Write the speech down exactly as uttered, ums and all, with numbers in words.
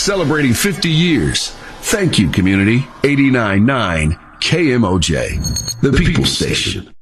celebrating fifty years. Thank you, community. eighty-nine point nine K M O J, the People Station.